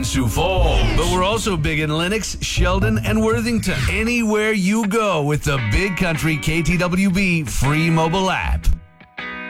Sioux Falls. But we're also big in Lennox, Sheldon, and Worthington. Anywhere you go with the Big Country KTWB free mobile app.